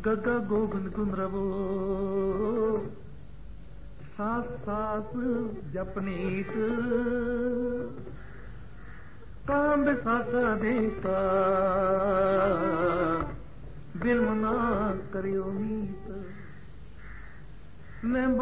गगा गोविंद गुंद्रवो सास सास जपनीत काम बिसासा देता बिल मना करियो मीत मैं